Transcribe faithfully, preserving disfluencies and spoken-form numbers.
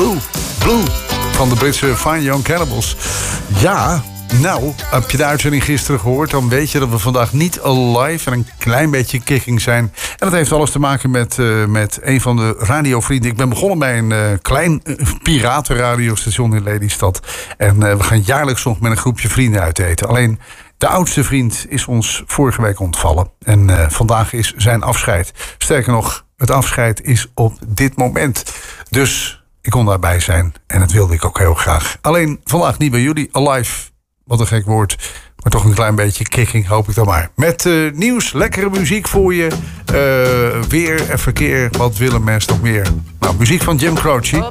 Blue, Blue van de Britse Fine Young Cannibals. Ja, nou, heb je de uitzending gisteren gehoord... dan weet je dat we vandaag niet live en een klein beetje kicking zijn. En dat heeft alles te maken met, uh, met een van de radiovrienden. Ik ben begonnen bij een uh, klein uh, piratenradiostation in Lelystad. En uh, we gaan jaarlijks nog met een groepje vrienden uit eten. Alleen... de oudste vriend is ons vorige week ontvallen. En uh, vandaag is zijn afscheid. Sterker nog, het afscheid is op dit moment. Dus ik kon daarbij zijn. En dat wilde ik ook heel graag. Alleen vandaag niet bij jullie. Alive, wat een gek woord. Maar toch een klein beetje kicking, hoop ik dan maar. Met uh, nieuws, lekkere muziek voor je. Uh, weer en verkeer, wat willen mensen nog meer? Nou, muziek van Jim Croce.